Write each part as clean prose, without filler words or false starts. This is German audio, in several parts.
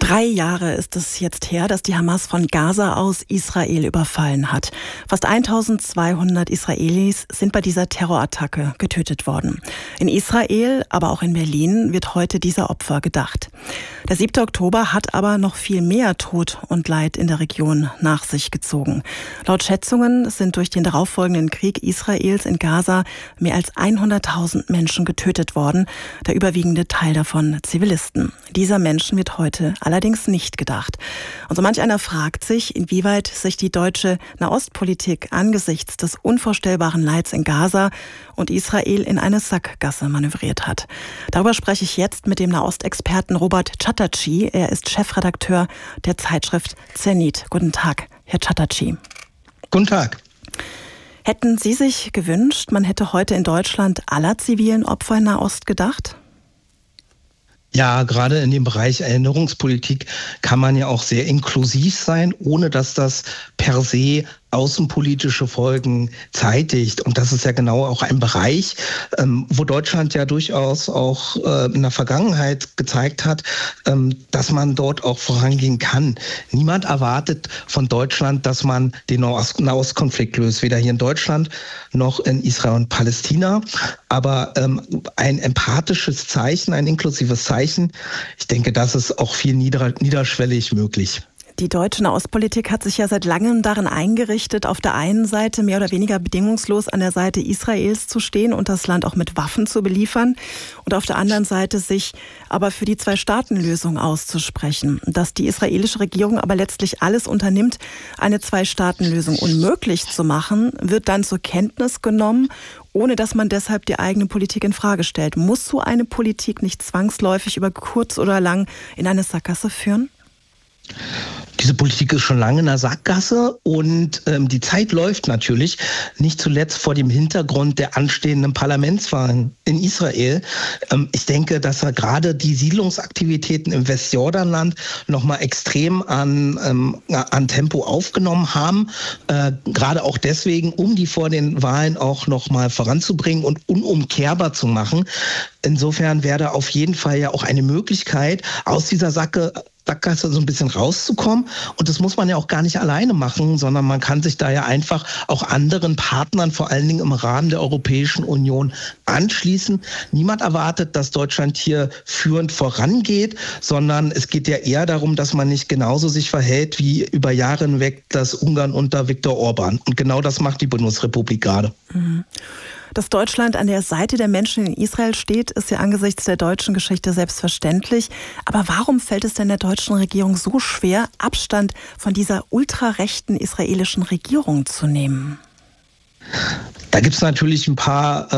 3 Jahre ist es jetzt her, dass die Hamas von Gaza aus Israel überfallen hat. Fast 1200 Israelis sind bei dieser Terrorattacke getötet worden. In Israel, aber auch in Berlin wird heute dieser Opfer gedacht. Der 7. Oktober hat aber noch viel mehr Tod und Leid in der Region nach sich gezogen. Laut Schätzungen sind durch den darauffolgenden Krieg Israels in Gaza mehr als 100.000 Menschen getötet worden, der überwiegende Teil davon Zivilisten. Dieser Menschen wird heute allerdings nicht gedacht. Und so manch einer fragt sich, inwieweit sich die deutsche Nahostpolitik angesichts des unvorstellbaren Leids in Gaza und Israel in eine Sackgasse manövriert hat. Darüber spreche ich jetzt mit dem Nahostexperten Robert Chatterjee. Er ist Chefredakteur der Zeitschrift Zenit. Guten Tag, Herr Chatterjee. Guten Tag. Hätten Sie sich gewünscht, man hätte heute in Deutschland aller zivilen Opfer in Nahost gedacht? Ja, gerade in dem Bereich Erinnerungspolitik kann man ja auch sehr inklusiv sein, ohne dass das per se außenpolitische Folgen zeitigt. Und das ist ja genau auch ein Bereich, wo Deutschland ja durchaus auch in der Vergangenheit gezeigt hat, dass man dort auch vorangehen kann. Niemand erwartet von Deutschland, dass man den Nahostkonflikt löst, weder hier in Deutschland noch in Israel und Palästina. Aber ein empathisches Zeichen, ein inklusives Zeichen, ich denke, das ist auch viel niederschwellig möglich. Die deutsche Nahostpolitik hat sich ja seit langem darin eingerichtet, auf der einen Seite mehr oder weniger bedingungslos an der Seite Israels zu stehen und das Land auch mit Waffen zu beliefern und auf der anderen Seite sich aber für die Zwei-Staaten-Lösung auszusprechen. Dass die israelische Regierung aber letztlich alles unternimmt, eine Zwei-Staaten-Lösung unmöglich zu machen, wird dann zur Kenntnis genommen, ohne dass man deshalb die eigene Politik in Frage stellt. Muss so eine Politik nicht zwangsläufig über kurz oder lang in eine Sackgasse führen? Diese Politik ist schon lange in der Sackgasse und die Zeit läuft natürlich, nicht zuletzt vor dem Hintergrund der anstehenden Parlamentswahlen in Israel. Ich denke, dass gerade die Siedlungsaktivitäten im Westjordanland nochmal extrem an Tempo aufgenommen haben. Gerade auch deswegen, um die vor den Wahlen auch nochmal voranzubringen und unumkehrbar zu machen. Insofern wäre auf jeden Fall ja auch eine Möglichkeit, aus dieser Sackgasse so ein bisschen rauszukommen. Und das muss man ja auch gar nicht alleine machen, sondern man kann sich da ja einfach auch anderen Partnern, vor allen Dingen im Rahmen der Europäischen Union, anschließen. Niemand erwartet, dass Deutschland hier führend vorangeht, sondern es geht ja eher darum, dass man nicht genauso sich verhält wie über Jahre hinweg das Ungarn unter Viktor Orban. Und genau das macht die Bundesrepublik gerade. Dass Deutschland an der Seite der Menschen in Israel steht, ist ja angesichts der deutschen Geschichte selbstverständlich. Aber warum fällt es denn der deutschen Regierung so schwer, Abstand von dieser ultrarechten israelischen Regierung zu nehmen? Da gibt es natürlich ein paar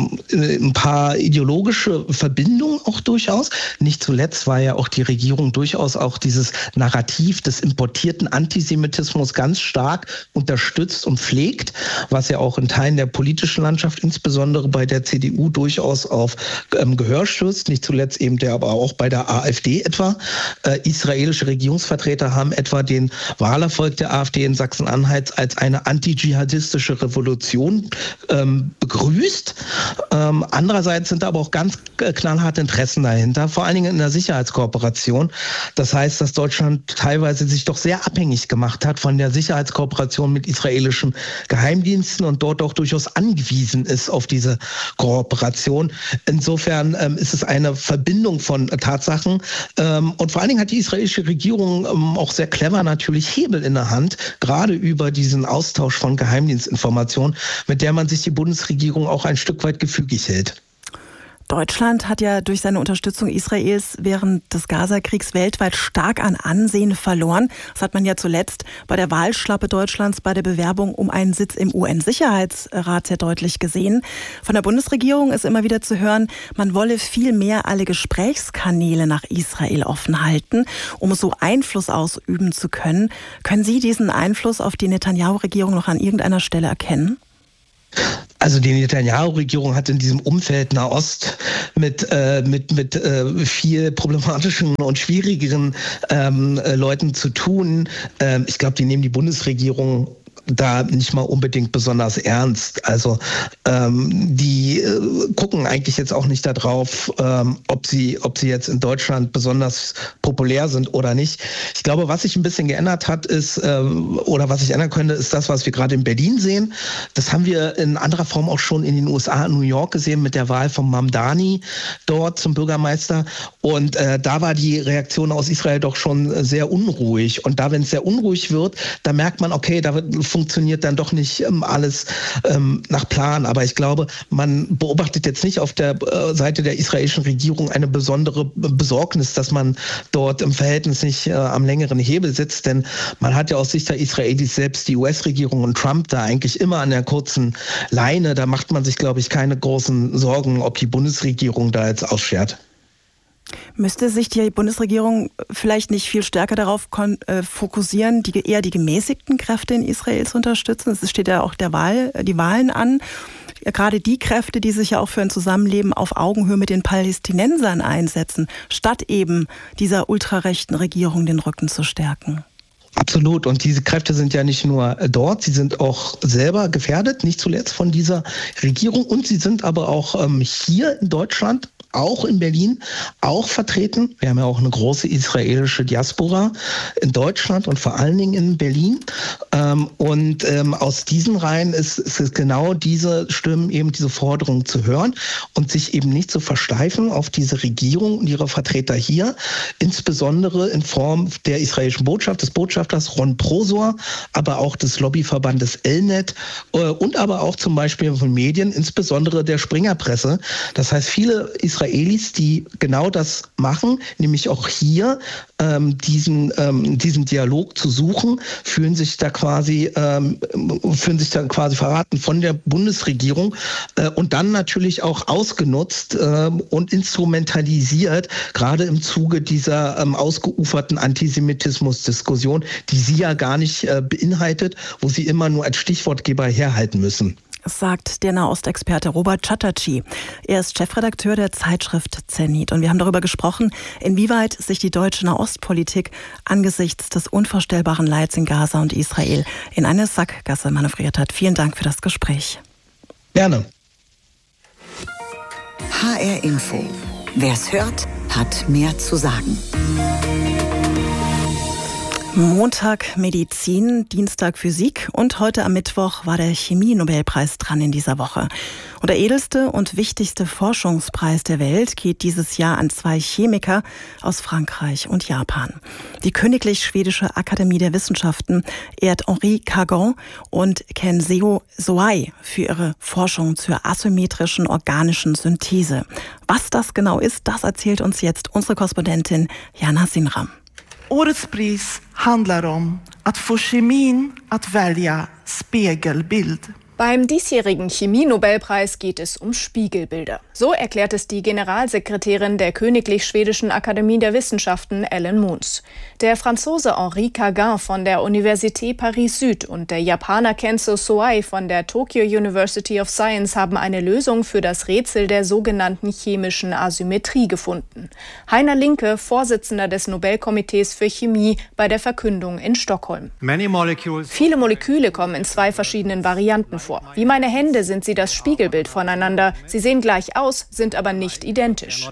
ideologische Verbindungen auch durchaus. Nicht zuletzt war ja auch die Regierung durchaus auch dieses Narrativ des importierten Antisemitismus ganz stark unterstützt und pflegt, was ja auch in Teilen der politischen Landschaft, insbesondere bei der CDU, durchaus auf Gehör stößt. Nicht zuletzt eben aber auch bei der AfD etwa. Israelische Regierungsvertreter haben etwa den Wahlerfolg der AfD in Sachsen-Anhalt als eine antidschihadistische Revolution begrüßt. Andererseits sind aber auch ganz knallharte Interessen dahinter, vor allen Dingen in der Sicherheitskooperation. Das heißt, dass Deutschland teilweise sich doch sehr abhängig gemacht hat von der Sicherheitskooperation mit israelischen Geheimdiensten und dort auch durchaus angewiesen ist auf diese Kooperation. Insofern ist es eine Verbindung von Tatsachen. Und vor allen Dingen hat die israelische Regierung auch sehr clever natürlich Hebel in der Hand, gerade über diesen Austausch von Geheimdienstinformationen, mit der man sich die Bundesregierung auch ein Stück weit gefügig hält. Deutschland hat ja durch seine Unterstützung Israels während des Gaza-Kriegs weltweit stark an Ansehen verloren. Das hat man ja zuletzt bei der Wahlschlappe Deutschlands bei der Bewerbung um einen Sitz im UN-Sicherheitsrat sehr deutlich gesehen. Von der Bundesregierung ist immer wieder zu hören, man wolle viel mehr alle Gesprächskanäle nach Israel offen halten, um so Einfluss ausüben zu können. Können Sie diesen Einfluss auf die Netanyahu-Regierung noch an irgendeiner Stelle erkennen? Also die Netanyahu-Regierung hat in diesem Umfeld Nahost mit viel problematischen und schwierigeren Leuten zu tun. Ich glaube, die nehmen die Bundesregierung da nicht mal unbedingt besonders ernst. Also die gucken eigentlich jetzt auch nicht darauf, ob sie jetzt in Deutschland besonders populär sind oder nicht. Ich glaube, was sich ein bisschen geändert hat, ist, oder was sich ändern könnte, ist das, was wir gerade in Berlin sehen. Das haben wir in anderer Form auch schon in den USA, in New York gesehen, mit der Wahl von Mamdani dort zum Bürgermeister. Und da war die Reaktion aus Israel doch schon sehr unruhig. Und da, wenn es sehr unruhig wird, da merkt man, okay, da funktioniert dann doch nicht alles nach Plan. Aber ich glaube, man beobachtet jetzt nicht auf der Seite der israelischen Regierung eine besondere Besorgnis, dass man dort im Verhältnis nicht am längeren Hebel sitzt. Denn man hat ja aus Sicht der Israelis selbst die US-Regierung und Trump da eigentlich immer an der kurzen Leine. Da macht man sich, glaube ich, keine großen Sorgen, ob die Bundesregierung da jetzt ausschert. Müsste sich die Bundesregierung vielleicht nicht viel stärker darauf fokussieren, eher die gemäßigten Kräfte in Israel zu unterstützen? Es steht ja auch die Wahlen an. Gerade die Kräfte, die sich ja auch für ein Zusammenleben auf Augenhöhe mit den Palästinensern einsetzen, statt eben dieser ultrarechten Regierung den Rücken zu stärken. Absolut. Und diese Kräfte sind ja nicht nur dort, sie sind auch selber gefährdet, nicht zuletzt von dieser Regierung. Und sie sind aber auch hier in Deutschland, auch in Berlin, auch vertreten. Wir haben ja auch eine große israelische Diaspora in Deutschland und vor allen Dingen in Berlin. Aus diesen Reihen ist es genau diese Stimmen, eben diese Forderung zu hören und sich eben nicht zu versteifen auf diese Regierung und ihre Vertreter hier, insbesondere in Form der israelischen Botschaft, des Botschafters Ron Prosor, aber auch des Lobbyverbandes Elnet und aber auch zum Beispiel von Medien, insbesondere der Springerpresse. Das heißt, viele Israelis, die genau das machen, nämlich auch hier diesen Dialog zu suchen, fühlen sich da quasi verraten von der Bundesregierung und dann natürlich auch ausgenutzt und instrumentalisiert, gerade im Zuge dieser ausgeuferten Antisemitismus-Diskussion, die sie ja gar nicht beinhaltet, wo sie immer nur als Stichwortgeber herhalten müssen. Sagt der Nahostexperte Robert Chatterjee. Er ist Chefredakteur der Zeitschrift Zenit. Und wir haben darüber gesprochen, inwieweit sich die deutsche Nahostpolitik angesichts des unvorstellbaren Leids in Gaza und Israel in eine Sackgasse manövriert hat. Vielen Dank für das Gespräch. Gerne. HR Info. Wer's hört, hat mehr zu sagen. Montag Medizin, Dienstag Physik und heute am Mittwoch war der Chemie-Nobelpreis dran in dieser Woche. Und der edelste und wichtigste Forschungspreis der Welt geht dieses Jahr an 2 Chemiker aus Frankreich und Japan. Die Königlich Schwedische Akademie der Wissenschaften ehrt Henri Cagant und Kenseo Soai für ihre Forschung zur asymmetrischen organischen Synthese. Was das genau ist, das erzählt uns jetzt unsere Korrespondentin Jana Sinram. Årets pris handlar om att få kemin att välja spegelbild. Beim diesjährigen Chemie-Nobelpreis geht es um Spiegelbilder. So erklärt es die Generalsekretärin der Königlich Schwedischen Akademie der Wissenschaften, Ellen Moons. Der Franzose Henri Cagant von der Université Paris-Süd und der Japaner Kenseo Soai von der Tokyo University of Science haben eine Lösung für das Rätsel der sogenannten chemischen Asymmetrie gefunden. Heiner Linke, Vorsitzender des Nobelkomitees für Chemie, bei der Verkündung in Stockholm. Viele Moleküle kommen in 2 verschiedenen Varianten vor. Wie meine Hände sind sie das Spiegelbild voneinander. Sie sehen gleich aus, sind aber nicht identisch.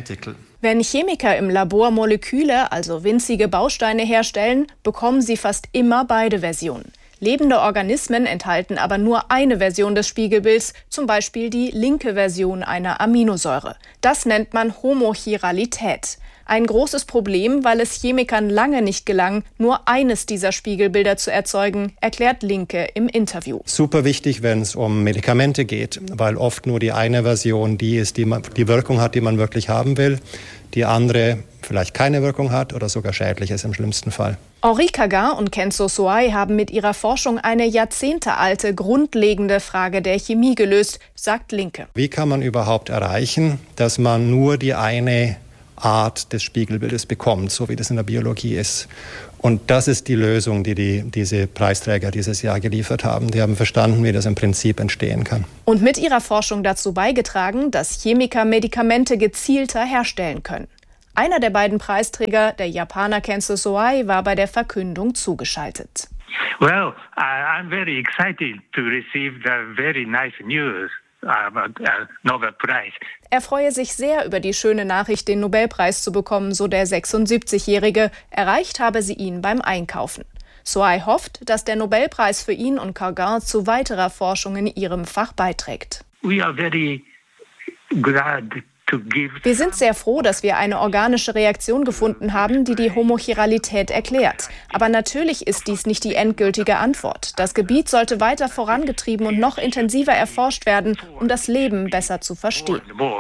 Wenn Chemiker im Labor Moleküle, also winzige Bausteine herstellen, bekommen sie fast immer beide Versionen. Lebende Organismen enthalten aber nur eine Version des Spiegelbilds, zum Beispiel die linke Version einer Aminosäure. Das nennt man Homochiralität. Ein großes Problem, weil es Chemikern lange nicht gelang, nur eines dieser Spiegelbilder zu erzeugen, erklärt Linke im Interview. Super wichtig, wenn es um Medikamente geht, weil oft nur die eine Version die ist, die Wirkung hat, die man wirklich haben will. Die andere vielleicht keine Wirkung hat oder sogar schädlich ist im schlimmsten Fall. Henri Cagant und Kenseo Soai haben mit ihrer Forschung eine jahrzehntealte, grundlegende Frage der Chemie gelöst, sagt Linke. Wie kann man überhaupt erreichen, dass man nur die eine Art des Spiegelbildes bekommt, so wie das in der Biologie ist? Und das ist die Lösung, die diese Preisträger dieses Jahr geliefert haben. Die haben verstanden, wie das im Prinzip entstehen kann. Und mit ihrer Forschung dazu beigetragen, dass Chemiker Medikamente gezielter herstellen können. Einer der beiden Preisträger, der Japaner Kenseo Soai, war bei der Verkündung zugeschaltet. Well, I'm very excited to receive the very nice news about Nobel Prize. Er freue sich sehr über die schöne Nachricht, den Nobelpreis zu bekommen, so der 76-Jährige. Erreicht habe sie ihn beim Einkaufen. Soai hofft, dass der Nobelpreis für ihn und Kargan zu weiterer Forschung in ihrem Fach beiträgt. We are very glad. Wir sind sehr froh, dass wir eine organische Reaktion gefunden haben, die die Homochiralität erklärt. Aber natürlich ist dies nicht die endgültige Antwort. Das Gebiet sollte weiter vorangetrieben und noch intensiver erforscht werden, um das Leben besser zu verstehen.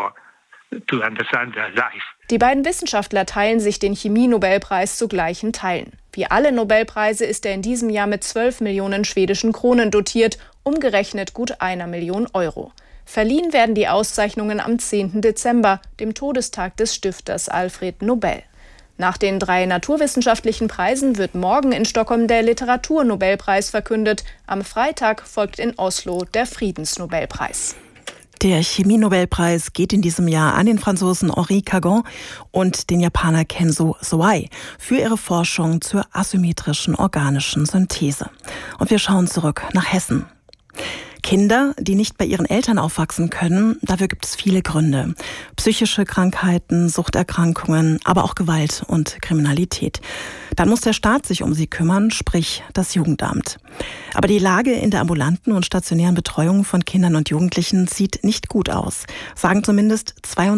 Die beiden Wissenschaftler teilen sich den Chemie-Nobelpreis zu gleichen Teilen. Wie alle Nobelpreise ist er in diesem Jahr mit 12 Millionen schwedischen Kronen dotiert, umgerechnet gut 1 Million Euro. Verliehen werden die Auszeichnungen am 10. Dezember, dem Todestag des Stifters Alfred Nobel. Nach den 3 naturwissenschaftlichen Preisen wird morgen in Stockholm der Literaturnobelpreis verkündet. Am Freitag folgt in Oslo der Friedensnobelpreis. Der Chemie-Nobelpreis geht in diesem Jahr an den Franzosen Henri Kargan und den Japaner Kenzo Soai für ihre Forschung zur asymmetrischen organischen Synthese. Und wir schauen zurück nach Hessen. Kinder, die nicht bei ihren Eltern aufwachsen können, dafür gibt es viele Gründe. Psychische Krankheiten, Suchterkrankungen, aber auch Gewalt und Kriminalität. Dann muss der Staat sich um sie kümmern, sprich das Jugendamt. Aber die Lage in der ambulanten und stationären Betreuung von Kindern und Jugendlichen sieht nicht gut aus, sagen zumindest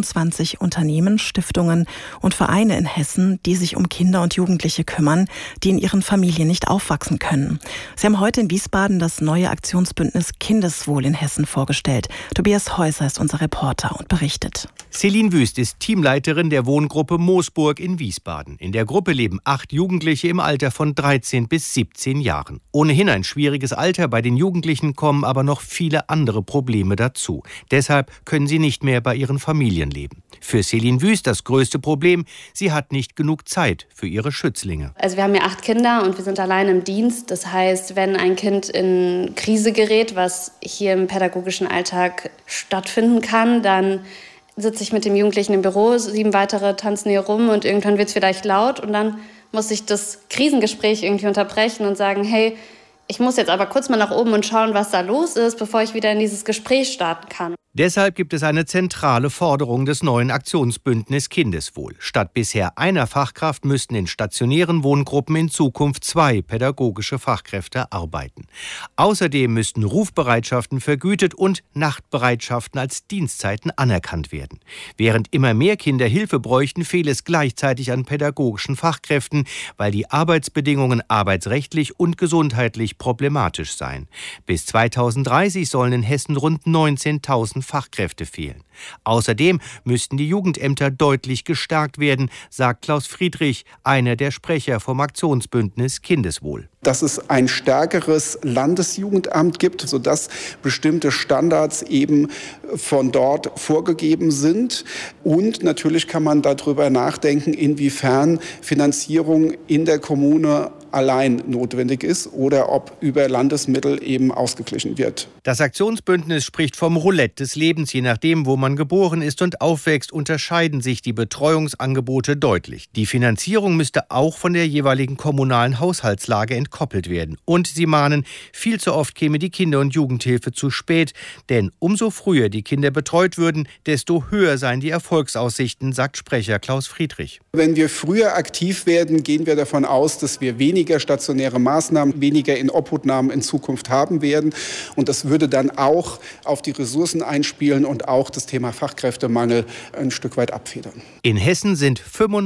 22 Unternehmen, Stiftungen und Vereine in Hessen, die sich um Kinder und Jugendliche kümmern, die in ihren Familien nicht aufwachsen können. Sie haben heute in Wiesbaden das neue Aktionsbündnis Kindeswohl in Hessen vorgestellt. Tobias Häuser ist unser Reporter und berichtet. Celine Wüst ist Teamleiterin der Wohngruppe Moosburg in Wiesbaden. In der Gruppe leben 8 Jugendliche im Alter von 13 bis 17 Jahren. Ohnehin ein schwieriges Alter, bei den Jugendlichen kommen aber noch viele andere Probleme dazu. Deshalb können sie nicht mehr bei ihren Familien leben. Für Celine Wüst das größte Problem, sie hat nicht genug Zeit für ihre Schützlinge. Also wir haben ja 8 Kinder und wir sind allein im Dienst. Das heißt, wenn ein Kind in Krise gerät, was hier im pädagogischen Alltag stattfinden kann, dann sitze ich mit dem Jugendlichen im Büro, 7 weitere tanzen hier rum und irgendwann wird es vielleicht laut und dann muss ich das Krisengespräch irgendwie unterbrechen und sagen, hey, ich muss jetzt aber kurz mal nach oben und schauen, was da los ist, bevor ich wieder in dieses Gespräch starten kann. Deshalb gibt es eine zentrale Forderung des neuen Aktionsbündnis Kindeswohl. Statt bisher einer Fachkraft müssten in stationären Wohngruppen in Zukunft 2 pädagogische Fachkräfte arbeiten. Außerdem müssten Rufbereitschaften vergütet und Nachtbereitschaften als Dienstzeiten anerkannt werden. Während immer mehr Kinder Hilfe bräuchten, fehle es gleichzeitig an pädagogischen Fachkräften, weil die Arbeitsbedingungen arbeitsrechtlich und gesundheitlich problematisch seien. Bis 2030 sollen in Hessen rund 19.000 Fachkräfte fehlen. Außerdem müssten die Jugendämter deutlich gestärkt werden, sagt Klaus Friedrich, einer der Sprecher vom Aktionsbündnis Kindeswohl. Dass es ein stärkeres Landesjugendamt gibt, sodass bestimmte Standards eben von dort vorgegeben sind. Und natürlich kann man darüber nachdenken, inwiefern Finanzierung in der Kommune allein notwendig ist oder ob über Landesmittel eben ausgeglichen wird. Das Aktionsbündnis spricht vom Roulette des Lebens. Je nachdem, wo man geboren ist und aufwächst, unterscheiden sich die Betreuungsangebote deutlich. Die Finanzierung müsste auch von der jeweiligen kommunalen Haushaltslage entkoppelt werden. Und sie mahnen, viel zu oft käme die Kinder- und Jugendhilfe zu spät. Denn umso früher die Kinder betreut würden, desto höher seien die Erfolgsaussichten, sagt Sprecher Klaus Friedrich. Wenn wir früher aktiv werden, gehen wir davon aus, dass wir weniger stationäre Maßnahmen, weniger in Obhutnahmen in Zukunft haben werden. Und das würde dann auch auf die Ressourcen einspielen und auch das Thema Fachkräftemangel ein Stück weit abfedern. In Hessen sind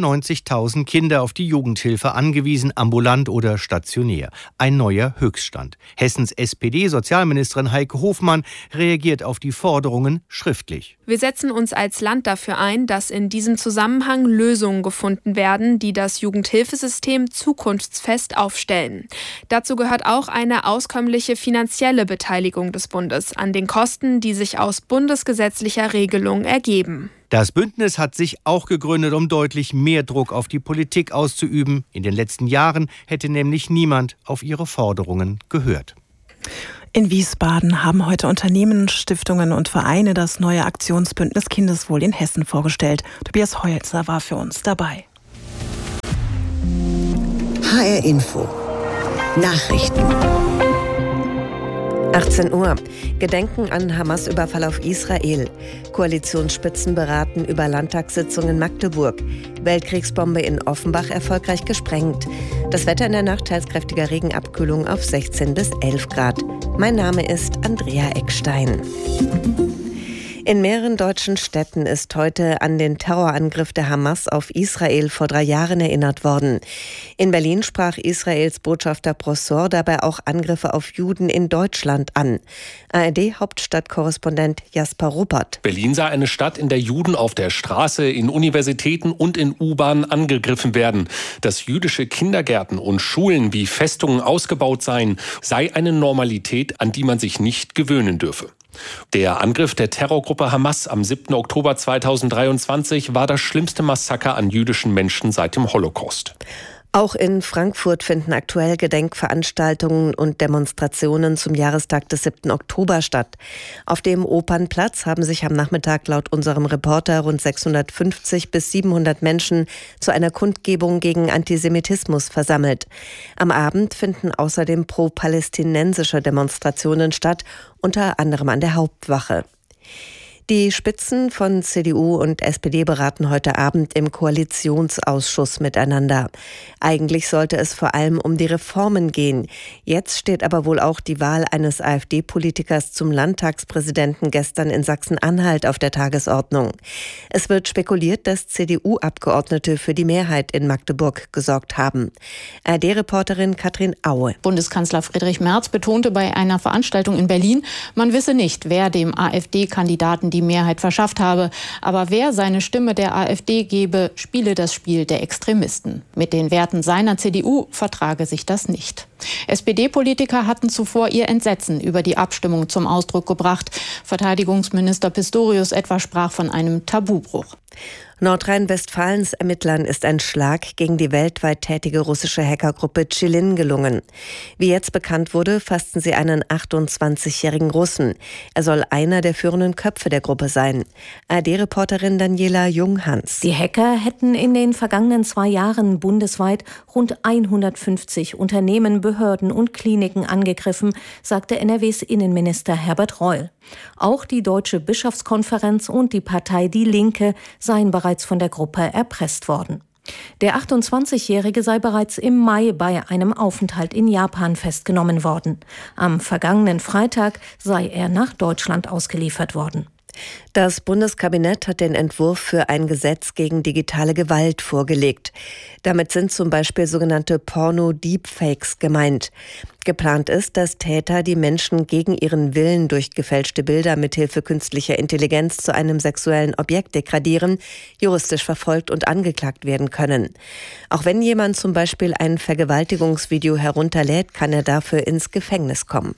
95.000 Kinder auf die Jugendhilfe angewiesen, ambulant oder stationär. Ein neuer Höchststand. Hessens SPD-Sozialministerin Heike Hofmann reagiert auf die Forderungen schriftlich. Wir setzen uns als Land dafür ein, dass in diesem Zusammenhang Lösungen gefunden werden, die das Jugendhilfesystem zukunftsfest aufstellen. Dazu gehört auch eine auskömmliche finanzielle Beteiligung des Bundes an den Kosten, die sich aus bundesgesetzlicher Regelung ergeben. Das Bündnis hat sich auch gegründet, um deutlich mehr Druck auf die Politik auszuüben. In den letzten Jahren hätte nämlich niemand auf ihre Forderungen gehört. In Wiesbaden haben heute Unternehmen, Stiftungen und Vereine das neue Aktionsbündnis Kindeswohl in Hessen vorgestellt. Tobias Häuser war für uns dabei. HR Info. Nachrichten. 18 Uhr. Gedenken an Hamas-Überfall auf Israel. Koalitionsspitzen beraten über Landtagssitzung in Magdeburg. Weltkriegsbombe in Offenbach erfolgreich gesprengt. Das Wetter in der Nacht, teils kräftiger Regen, Abkühlung auf 16 bis 11 Grad. Mein Name ist Andrea Eckstein. In mehreren deutschen Städten ist heute an den Terrorangriff der Hamas auf Israel vor 3 Jahren erinnert worden. In Berlin sprach Israels Botschafter Brossor dabei auch Angriffe auf Juden in Deutschland an. ARD-Hauptstadtkorrespondent Jasper Ruppert. Berlin sei eine Stadt, in der Juden auf der Straße, in Universitäten und in U-Bahnen angegriffen werden. Dass jüdische Kindergärten und Schulen wie Festungen ausgebaut seien, sei eine Normalität, an die man sich nicht gewöhnen dürfe. Der Angriff der Terrorgruppe Hamas am 7. Oktober 2023 war das schlimmste Massaker an jüdischen Menschen seit dem Holocaust. Auch in Frankfurt finden aktuell Gedenkveranstaltungen und Demonstrationen zum Jahrestag des 7. Oktober statt. Auf dem Opernplatz haben sich am Nachmittag laut unserem Reporter rund 650 bis 700 Menschen zu einer Kundgebung gegen Antisemitismus versammelt. Am Abend finden außerdem pro-palästinensische Demonstrationen statt, unter anderem an der Hauptwache. Die Spitzen von CDU und SPD beraten heute Abend im Koalitionsausschuss miteinander. Eigentlich sollte es vor allem um die Reformen gehen. Jetzt steht aber wohl auch die Wahl eines AfD-Politikers zum Landtagspräsidenten gestern in Sachsen-Anhalt auf der Tagesordnung. Es wird spekuliert, dass CDU-Abgeordnete für die Mehrheit in Magdeburg gesorgt haben. ARD-Reporterin Katrin Aue. Bundeskanzler Friedrich Merz betonte bei einer Veranstaltung in Berlin, man wisse nicht, wer dem AfD-Kandidaten die Mehrheit verschafft habe. Aber wer seine Stimme der AfD gebe, spiele das Spiel der Extremisten. Mit den Werten seiner CDU vertrage sich das nicht. SPD-Politiker hatten zuvor ihr Entsetzen über die Abstimmung zum Ausdruck gebracht. Verteidigungsminister Pistorius etwa sprach von einem Tabubruch. Nordrhein-Westfalens Ermittlern ist ein Schlag gegen die weltweit tätige russische Hackergruppe Tschilin gelungen. Wie jetzt bekannt wurde, fassten sie einen 28-jährigen Russen. Er soll einer der führenden Köpfe der Gruppe sein. ARD-Reporterin Daniela Junghans. Die Hacker hätten in den vergangenen 2 Jahren bundesweit rund 150 Unternehmen, Behörden und Kliniken angegriffen, sagte NRWs Innenminister Herbert Reul. Auch die Deutsche Bischofskonferenz und die Partei Die Linke seien bereits von der Gruppe erpresst worden. Der 28-Jährige sei bereits im Mai bei einem Aufenthalt in Japan festgenommen worden. Am vergangenen Freitag sei er nach Deutschland ausgeliefert worden. Das Bundeskabinett hat den Entwurf für ein Gesetz gegen digitale Gewalt vorgelegt. Damit sind zum Beispiel sogenannte Porno-Deepfakes gemeint. Geplant ist, dass Täter die Menschen gegen ihren Willen durch gefälschte Bilder mithilfe künstlicher Intelligenz zu einem sexuellen Objekt degradieren, juristisch verfolgt und angeklagt werden können. Auch wenn jemand zum Beispiel ein Vergewaltigungsvideo herunterlädt, kann er dafür ins Gefängnis kommen.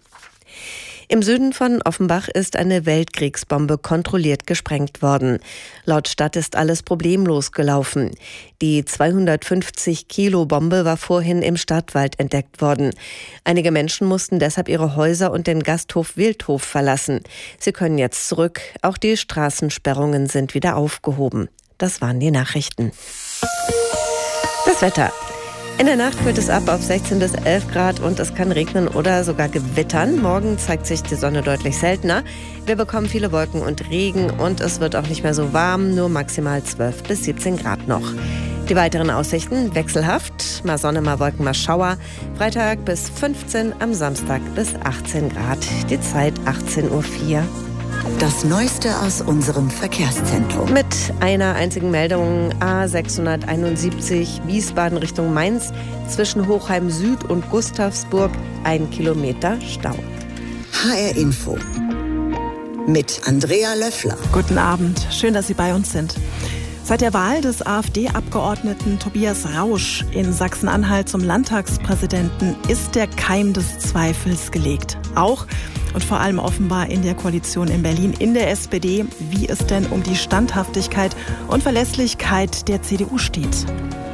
Im Süden von Offenbach ist eine Weltkriegsbombe kontrolliert gesprengt worden. Laut Stadt ist alles problemlos gelaufen. Die 250-Kilo-Bombe war vorhin im Stadtwald entdeckt worden. Einige Menschen mussten deshalb ihre Häuser und den Gasthof Wildhof verlassen. Sie können jetzt zurück. Auch die Straßensperrungen sind wieder aufgehoben. Das waren die Nachrichten. Das Wetter. In der Nacht kühlt es ab auf 16 bis 11 Grad und es kann regnen oder sogar gewittern. Morgen zeigt sich die Sonne deutlich seltener. Wir bekommen viele Wolken und Regen und es wird auch nicht mehr so warm, nur maximal 12 bis 17 Grad noch. Die weiteren Aussichten wechselhaft, mal Sonne, mal Wolken, mal Schauer. Freitag bis 15, am Samstag bis 18 Grad. Die Zeit 18:04 Uhr. Das Neueste aus unserem Verkehrszentrum. Mit einer einzigen Meldung: A671 Wiesbaden Richtung Mainz zwischen Hochheim Süd und Gustavsburg 1 Kilometer Stau. HR Info mit Andrea Löffler. Guten Abend, schön, dass Sie bei uns sind. Seit der Wahl des AfD-Abgeordneten Tobias Rausch in Sachsen-Anhalt zum Landtagspräsidenten ist der Keim des Zweifels gelegt. Auch und vor allem offenbar in der Koalition in Berlin, in der SPD, wie es denn um die Standhaftigkeit und Verlässlichkeit der CDU steht.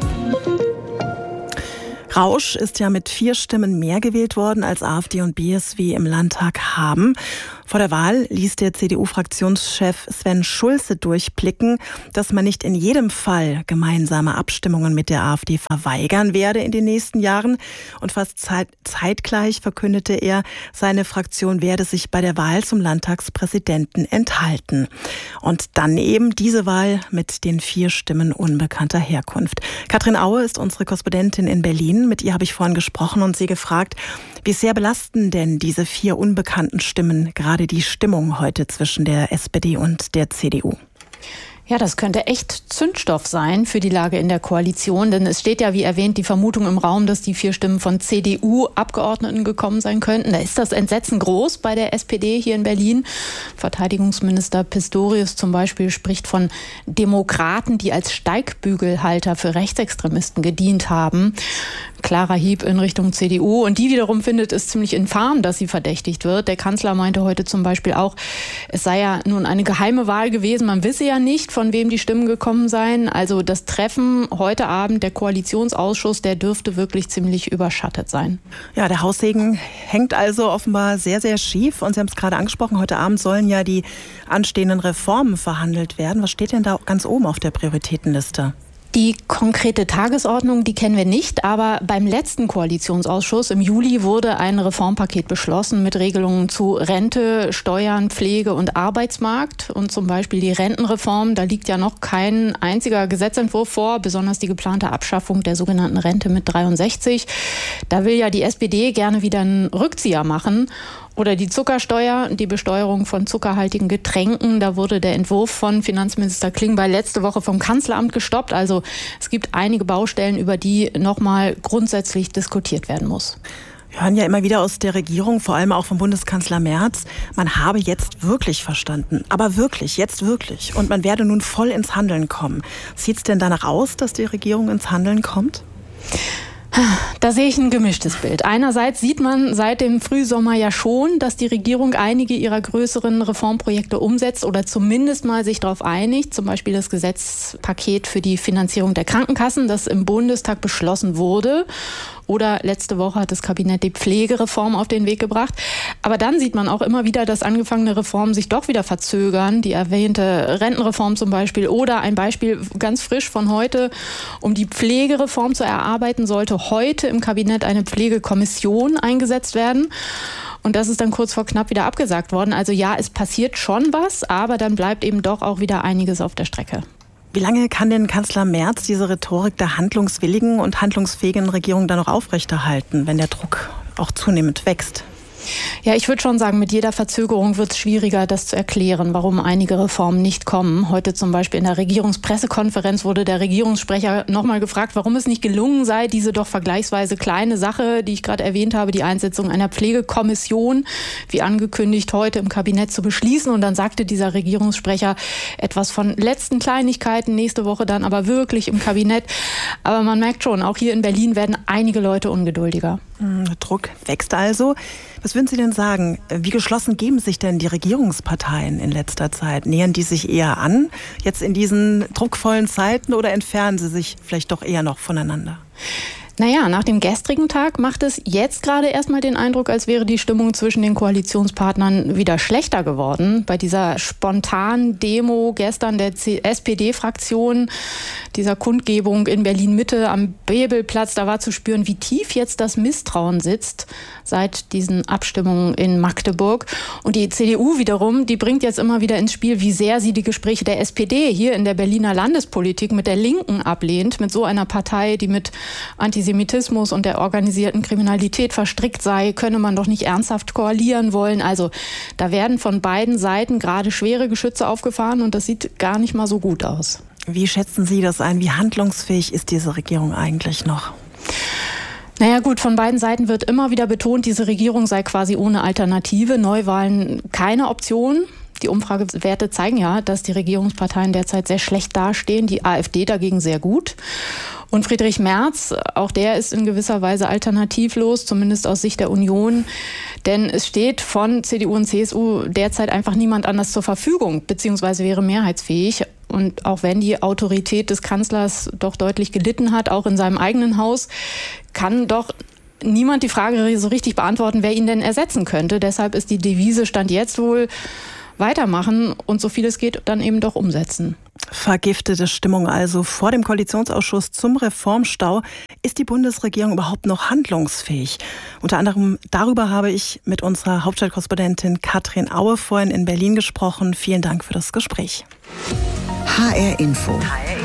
Rausch ist ja mit 4 Stimmen mehr gewählt worden, als AfD und BSW im Landtag haben. Vor der Wahl ließ der CDU-Fraktionschef Sven Schulze durchblicken, dass man nicht in jedem Fall gemeinsame Abstimmungen mit der AfD verweigern werde in den nächsten Jahren. Und fast zeitgleich verkündete er, seine Fraktion werde sich bei der Wahl zum Landtagspräsidenten enthalten. Und dann eben diese Wahl mit den 4 Stimmen unbekannter Herkunft. Katrin Aue ist unsere Korrespondentin in Berlin. Mit ihr habe ich vorhin gesprochen und sie gefragt, wie sehr belasten denn diese 4 unbekannten Stimmen gerade die Stimmung heute zwischen der SPD und der CDU? Ja, das könnte echt Zündstoff sein für die Lage in der Koalition, denn es steht ja, wie erwähnt, die Vermutung im Raum, dass die 4 Stimmen von CDU-Abgeordneten gekommen sein könnten. Da ist das Entsetzen groß bei der SPD hier in Berlin. Verteidigungsminister Pistorius zum Beispiel spricht von Demokraten, die als Steigbügelhalter für Rechtsextremisten gedient haben. Klarer Hieb in Richtung CDU. Und die wiederum findet es ziemlich infam, dass sie verdächtigt wird. Der Kanzler meinte heute zum Beispiel auch, es sei ja nun eine geheime Wahl gewesen. Man wisse ja nicht, von wem die Stimmen gekommen seien. Also das Treffen heute Abend, der Koalitionsausschuss, der dürfte wirklich ziemlich überschattet sein. Ja, der Haussegen hängt also offenbar sehr, sehr schief. Und Sie haben es gerade angesprochen, heute Abend sollen ja die anstehenden Reformen verhandelt werden. Was steht denn da ganz oben auf der Prioritätenliste? Die konkrete Tagesordnung, die kennen wir nicht, aber beim letzten Koalitionsausschuss im Juli wurde ein Reformpaket beschlossen mit Regelungen zu Rente, Steuern, Pflege und Arbeitsmarkt. Und zum Beispiel die Rentenreform, da liegt ja noch kein einziger Gesetzentwurf vor, besonders die geplante Abschaffung der sogenannten Rente mit 63. Da will ja die SPD gerne wieder einen Rückzieher machen. Oder die Zuckersteuer, die Besteuerung von zuckerhaltigen Getränken. Da wurde der Entwurf von Finanzminister Klingbeil letzte Woche vom Kanzleramt gestoppt. Also es gibt einige Baustellen, über die nochmal grundsätzlich diskutiert werden muss. Wir hören ja immer wieder aus der Regierung, vor allem auch vom Bundeskanzler Merz, man habe jetzt wirklich verstanden. Aber wirklich, jetzt wirklich. Und man werde nun voll ins Handeln kommen. Sieht es denn danach aus, dass die Regierung ins Handeln kommt? Da sehe ich ein gemischtes Bild. Einerseits sieht man seit dem Frühsommer ja schon, dass die Regierung einige ihrer größeren Reformprojekte umsetzt oder zumindest mal sich darauf einigt. Zum Beispiel das Gesetzpaket für die Finanzierung der Krankenkassen, das im Bundestag beschlossen wurde. Oder letzte Woche hat das Kabinett die Pflegereform auf den Weg gebracht. Aber dann sieht man auch immer wieder, dass angefangene Reformen sich doch wieder verzögern. Die erwähnte Rentenreform zum Beispiel. Oder ein Beispiel ganz frisch von heute. Um die Pflegereform zu erarbeiten, sollte heute im Kabinett eine Pflegekommission eingesetzt werden. Und das ist dann kurz vor knapp wieder abgesagt worden. Also ja, es passiert schon was, aber dann bleibt eben doch auch wieder einiges auf der Strecke. Wie lange kann denn Kanzler Merz diese Rhetorik der handlungswilligen und handlungsfähigen Regierung dann noch aufrechterhalten, wenn der Druck auch zunehmend wächst? Ja, ich würde schon sagen, mit jeder Verzögerung wird es schwieriger, das zu erklären, warum einige Reformen nicht kommen. Heute zum Beispiel in der Regierungspressekonferenz wurde der Regierungssprecher nochmal gefragt, warum es nicht gelungen sei, diese doch vergleichsweise kleine Sache, die ich gerade erwähnt habe, die Einsetzung einer Pflegekommission, wie angekündigt, heute im Kabinett zu beschließen. Und dann sagte dieser Regierungssprecher etwas von letzten Kleinigkeiten, nächste Woche dann aber wirklich im Kabinett. Aber man merkt schon, auch hier in Berlin werden einige Leute ungeduldiger. Der Druck wächst also. Was würden Sie denn sagen? Wie geschlossen geben sich denn die Regierungsparteien in letzter Zeit? Nähern die sich eher an, jetzt in diesen druckvollen Zeiten, oder entfernen sie sich vielleicht doch eher noch voneinander? Naja, nach dem gestrigen Tag macht es jetzt gerade erstmal den Eindruck, als wäre die Stimmung zwischen den Koalitionspartnern wieder schlechter geworden. Bei dieser spontanen Demo gestern der SPD-Fraktion, dieser Kundgebung in Berlin-Mitte am Bebelplatz, da war zu spüren, wie tief jetzt das Misstrauen sitzt seit diesen Abstimmungen in Magdeburg. Und die CDU wiederum, die bringt jetzt immer wieder ins Spiel, wie sehr sie die Gespräche der SPD hier in der Berliner Landespolitik mit der Linken ablehnt, mit so einer Partei, die mit Antisemitismus und der organisierten Kriminalität verstrickt sei, könne man doch nicht ernsthaft koalieren wollen. Also da werden von beiden Seiten gerade schwere Geschütze aufgefahren und das sieht gar nicht mal so gut aus. Wie schätzen Sie das ein? Wie handlungsfähig ist diese Regierung eigentlich noch? Naja gut, von beiden Seiten wird immer wieder betont, diese Regierung sei quasi ohne Alternative. Neuwahlen keine Option. Die Umfragewerte zeigen ja, dass die Regierungsparteien derzeit sehr schlecht dastehen, die AfD dagegen sehr gut. Und Friedrich Merz, auch der ist in gewisser Weise alternativlos, zumindest aus Sicht der Union. Denn es steht von CDU und CSU derzeit einfach niemand anders zur Verfügung, beziehungsweise wäre mehrheitsfähig. Und auch wenn die Autorität des Kanzlers doch deutlich gelitten hat, auch in seinem eigenen Haus, kann doch niemand die Frage so richtig beantworten, wer ihn denn ersetzen könnte. Deshalb ist die Devise Stand jetzt wohl weitermachen und so viel es geht dann eben doch umsetzen. Vergiftete Stimmung also vor dem Koalitionsausschuss zum Reformstau. Ist die Bundesregierung überhaupt noch handlungsfähig? Unter anderem darüber habe ich mit unserer Hauptstadtkorrespondentin Katrin Aue vorhin in Berlin gesprochen. Vielen Dank für das Gespräch. HR Info.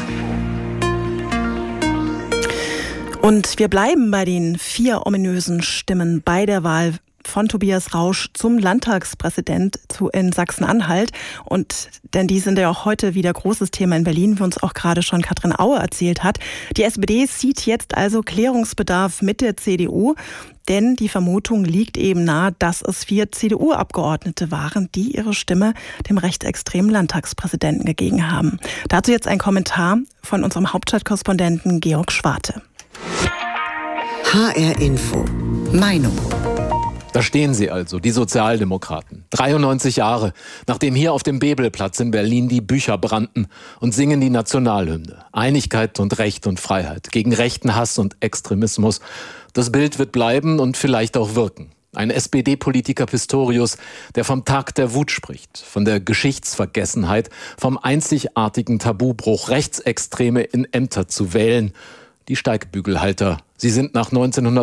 Und wir bleiben bei den 4 ominösen Stimmen bei der Wahl von Tobias Rausch zum Landtagspräsident in Sachsen-Anhalt. Und denn die sind ja auch heute wieder großes Thema in Berlin, wie uns auch gerade schon Katrin Aue erzählt hat. Die SPD sieht jetzt also Klärungsbedarf mit der CDU, denn die Vermutung liegt eben nahe, dass es 4 CDU-Abgeordnete waren, die ihre Stimme dem rechtsextremen Landtagspräsidenten gegeben haben. Dazu jetzt ein Kommentar von unserem Hauptstadtkorrespondenten Georg Schwarte. HR Info. Meinung. Da stehen sie also, die Sozialdemokraten. 93 Jahre, nachdem hier auf dem Bebelplatz in Berlin die Bücher brannten, und singen die Nationalhymne. Einigkeit und Recht und Freiheit, gegen rechten Hass und Extremismus. Das Bild wird bleiben und vielleicht auch wirken. Ein SPD-Politiker Pistorius, der vom Tag der Wut spricht, von der Geschichtsvergessenheit, vom einzigartigen Tabubruch, Rechtsextreme in Ämter zu wählen. Die Steigbügelhalter, sie sind nach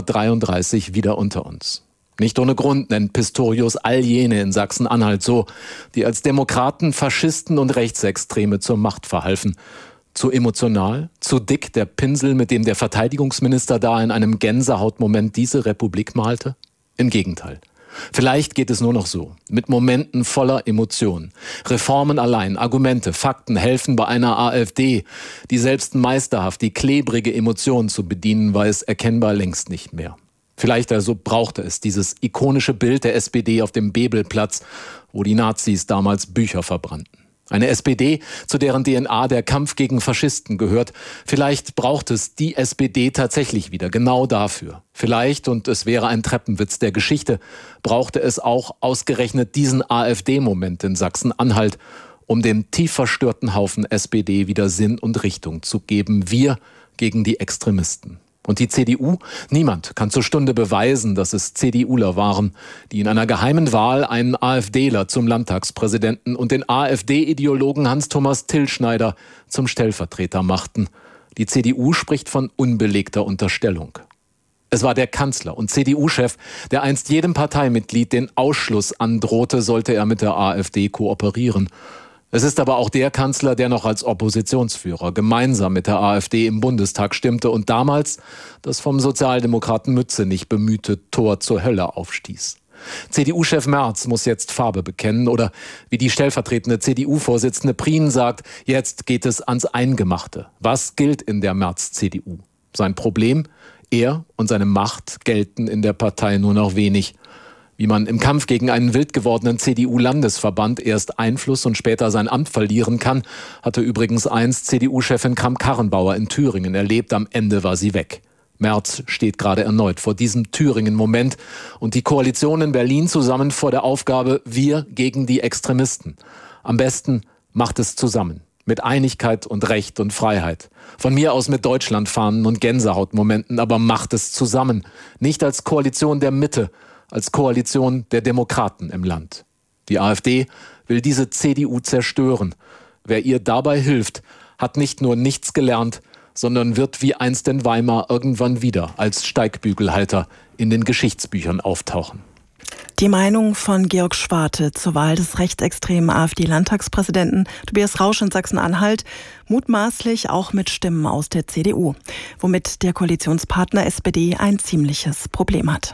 1933 wieder unter uns. Nicht ohne Grund nennt Pistorius all jene in Sachsen-Anhalt so, die als Demokraten, Faschisten und Rechtsextreme zur Macht verhalfen. Zu emotional, zu dick der Pinsel, mit dem der Verteidigungsminister da in einem Gänsehautmoment diese Republik malte? Im Gegenteil. Vielleicht geht es nur noch so, mit Momenten voller Emotionen. Reformen allein, Argumente, Fakten helfen bei einer AfD, die selbst meisterhaft die klebrige Emotion zu bedienen weiß, erkennbar längst nicht mehr. Vielleicht also brauchte es dieses ikonische Bild der SPD auf dem Bebelplatz, wo die Nazis damals Bücher verbrannten. Eine SPD, zu deren DNA der Kampf gegen Faschisten gehört. Vielleicht braucht es die SPD tatsächlich wieder, genau dafür. Vielleicht, und es wäre ein Treppenwitz der Geschichte, brauchte es auch ausgerechnet diesen AfD-Moment in Sachsen-Anhalt, um dem tief verstörten Haufen SPD wieder Sinn und Richtung zu geben. Wir gegen die Extremisten. Und die CDU? Niemand kann zur Stunde beweisen, dass es CDUler waren, die in einer geheimen Wahl einen AfDler zum Landtagspräsidenten und den AfD-Ideologen Hans-Thomas Tillschneider zum Stellvertreter machten. Die CDU spricht von unbelegter Unterstellung. Es war der Kanzler und CDU-Chef, der einst jedem Parteimitglied den Ausschluss androhte, sollte er mit der AfD kooperieren. Es ist aber auch der Kanzler, der noch als Oppositionsführer gemeinsam mit der AfD im Bundestag stimmte und damals das vom Sozialdemokraten Mützenich bemühte Tor zur Hölle aufstieß. CDU-Chef Merz muss jetzt Farbe bekennen oder, wie die stellvertretende CDU-Vorsitzende Prien sagt, jetzt geht es ans Eingemachte. Was gilt in der Merz-CDU? Sein Problem? Er und seine Macht gelten in der Partei nur noch wenig. Wie man im Kampf gegen einen wild gewordenen CDU-Landesverband erst Einfluss und später sein Amt verlieren kann, hatte übrigens einst CDU-Chefin Kramp-Karrenbauer in Thüringen erlebt. Am Ende war sie weg. Merz steht gerade erneut vor diesem Thüringen-Moment und die Koalition in Berlin zusammen vor der Aufgabe, wir gegen die Extremisten. Am besten macht es zusammen. Mit Einigkeit und Recht und Freiheit. Von mir aus mit Deutschlandfahnen und Gänsehautmomenten, aber macht es zusammen. Nicht als Koalition der Mitte, als Koalition der Demokraten im Land. Die AfD will diese CDU zerstören. Wer ihr dabei hilft, hat nicht nur nichts gelernt, sondern wird wie einst in Weimar irgendwann wieder als Steigbügelhalter in den Geschichtsbüchern auftauchen. Die Meinung von Georg Schwarte zur Wahl des rechtsextremen AfD-Landtagspräsidenten Tobias Rausch in Sachsen-Anhalt, mutmaßlich auch mit Stimmen aus der CDU, womit der Koalitionspartner SPD ein ziemliches Problem hat.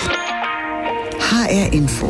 HR Info.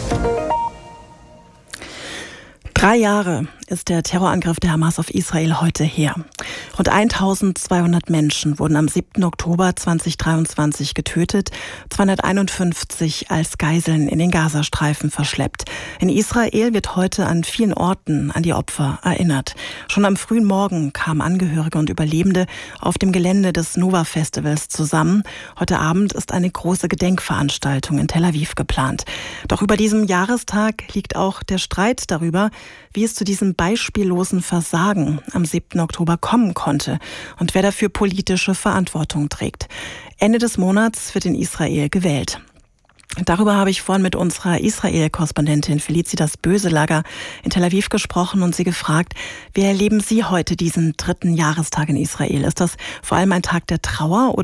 3 Jahre ist der Terrorangriff der Hamas auf Israel heute her. Rund 1200 Menschen wurden am 7. Oktober 2023 getötet, 251 als Geiseln in den Gazastreifen verschleppt. In Israel wird heute an vielen Orten an die Opfer erinnert. Schon am frühen Morgen kamen Angehörige und Überlebende auf dem Gelände des Nova-Festivals zusammen. Heute Abend ist eine große Gedenkveranstaltung in Tel Aviv geplant. Doch über diesem Jahrestag liegt auch der Streit darüber, wie es zu diesem beispiellosen Versagen am 7. Oktober kommen konnte und wer dafür politische Verantwortung trägt. Ende des Monats wird in Israel gewählt. Darüber habe ich vorhin mit unserer Israel-Korrespondentin Felicitas Böselager in Tel Aviv gesprochen und sie gefragt, wie erleben Sie heute diesen 3. Jahrestag in Israel? Ist das vor allem ein Tag der Trauer oder